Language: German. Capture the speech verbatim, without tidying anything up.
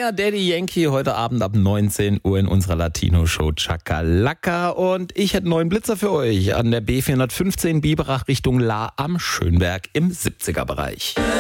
Mehr Daddy Yankee heute Abend ab neunzehn Uhr in unserer Latino-Show Chakalaka. Und ich hätte einen neuen Blitzer für euch an der B vierhundertfünfzehn Biberach Richtung Lahr am Schönberg im siebziger Bereich.